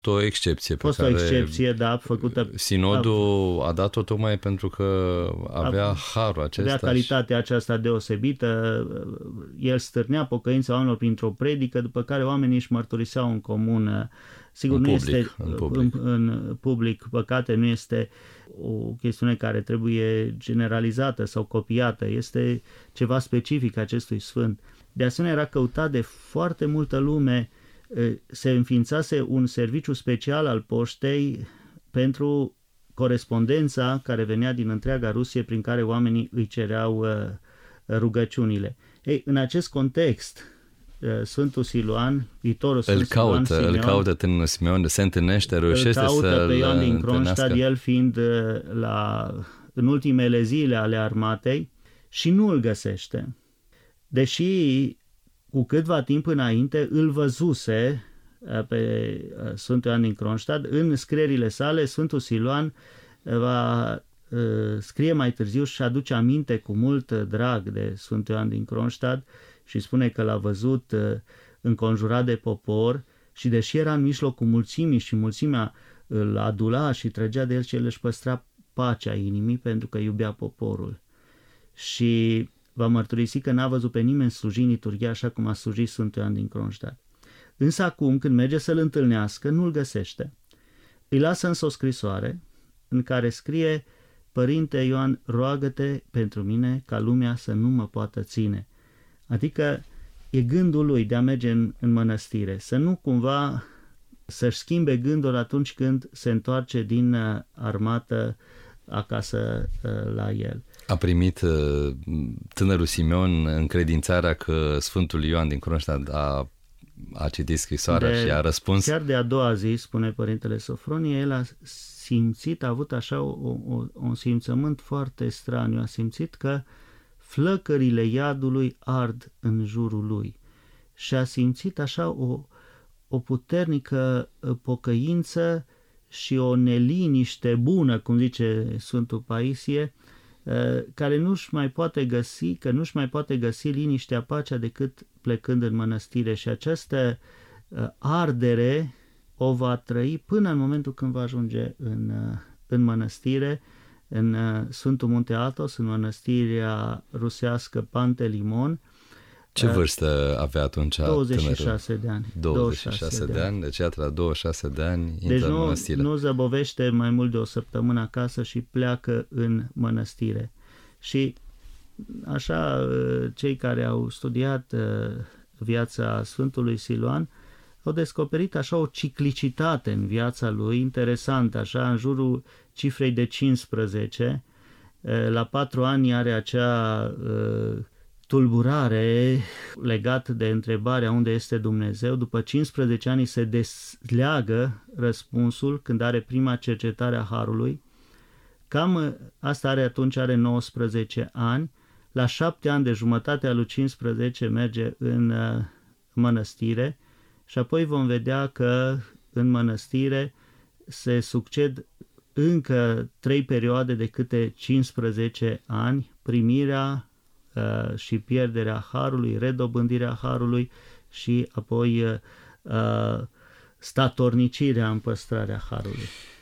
o excepție pe o excepție, da, făcută. Sinodul a dat-o tocmai pentru că avea harul acesta. Avea calitatea aceasta deosebită. El stârnea pocăința oamenilor printr-o predică, după care oamenii își mărturiseau în comun. Sigur, în public. Păcate nu este o chestiune care trebuie generalizată sau copiată. Este ceva specific acestui sfânt. De asemenea, era căutat de foarte multă lume. Se înființase un serviciu special al poștei pentru corespondența care venea din întreaga Rusie, prin care oamenii îi cereau rugăciunile. Ei, în acest context, Sfântul Siluan, viitorul Sfânt Siluan Simeon, îl caută Tânărul Simeon, se întâlnește, reușește să-l caută pe Ioan din Kronstadt, el fiind în ultimele zile ale armatei, și nu îl găsește. Deși cu câtva timp înainte îl văzuse pe Sfântul Ioan din Kronstadt. În scrierile sale, Sfântul Siluan va scrie mai târziu și aduce aminte cu mult drag de Sfântul Ioan din Kronstadt și spune că l-a văzut înconjurat de popor și deși era în mijlocul mulțimii și mulțimea îl adula și trăgea de el, și el își păstra pacea inimii pentru că iubea poporul. Și va mărturisi că n-a văzut pe nimeni sluji în liturghie așa cum a slujit Sfântul Ioan din Kronstadt. Însă acum, când merge să-l întâlnească, nu-l găsește. Îi lasă însă o scrisoare în care scrie: Părinte Ioan, roagă-te pentru mine ca lumea să nu mă poată ține. Adică e gândul lui de a merge în mănăstire, să nu cumva să-și schimbe gândul atunci când se întoarce din armată acasă la el. A primit tânărul Simeon încredințarea că Sfântul Ioan din Kronstadt a citit scrisoarea și a răspuns. Chiar de a doua zi, spune Părintele Sofronie, el a simțit, a avut așa un simțământ foarte straniu, a simțit că flăcările iadului ard în jurul lui și a simțit așa o puternică pocăință și o neliniște bună, cum zice Sfântul Paisie, care nu-și mai poate găsi liniștea, pacea decât plecând în mănăstire, și această ardere o va trăi până în momentul când va ajunge în mănăstire, în Sfântul Munte Athos, în mănăstirea rusească Pantelimon. Ce vârstă avea atunci? 26 de ani. 26 de ani, deci iată, la 26 de ani intră în mănăstire. Deci nu zăbovește mai mult de o săptămână acasă și pleacă în mănăstire. Și așa, cei care au studiat viața Sfântului Siluan au descoperit așa o ciclicitate în viața lui interesantă, așa în jurul cifrei de 15. La 4 ani are acea tulburare legată de întrebarea unde este Dumnezeu. După 15 ani se desleagă răspunsul când are prima cercetare a Harului. Cam asta are 19 ani. La 7 ani de jumătatea lui 15 merge în mănăstire și apoi vom vedea că în mănăstire se succed încă 3 perioade de câte 15 ani, primirea și pierderea Harului, redobândirea Harului și apoi statornicirea în păstrarea Harului.